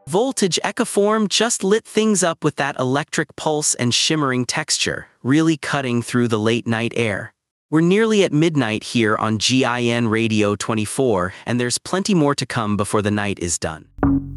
Voltage Ecoform just lit things up with that electric pulse and shimmering texture, really cutting through the late-night air. We're nearly at midnight here on GIN Radio 24, and there's plenty more to come before the night is done.